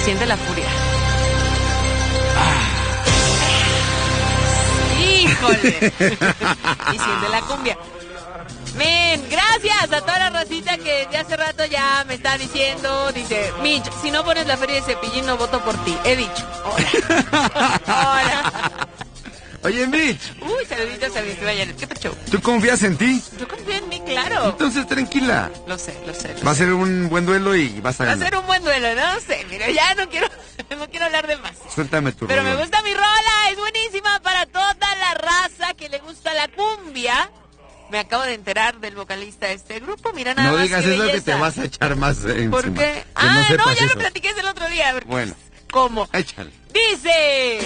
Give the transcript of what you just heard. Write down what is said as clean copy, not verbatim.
siente la furia. ¡Híjole! Y siente la cumbia. Men, gracias a toda la racita que de hace rato ya me está diciendo. Dice, Mitch, si no pones la feria de Cepillín no voto por ti. He dicho. Hola. Hola. Oye, Mitch. Uy, saluditos a mis Bayanet. ¿Qué pasó? ¿Tú confías en ti? Yo confío en mí, claro. Entonces, tranquila. Lo sé. Va a ser un buen duelo y vas a ganar. Va a ser un buen duelo, no sé. Mira, ya no quiero hablar de más. Suéltame tu Pero rollo. me gusta mi rola. Es buenísima para toda la raza que le gusta la cumbia. Me acabo de enterar del vocalista de este grupo. Mira nada más. No digas qué eso, belleza. que te vas a echar más encima. ¿Por qué? Que no Ya sepas lo eso. platiqué el otro día. A ver, Bueno. ¿cómo? Échale. Dice...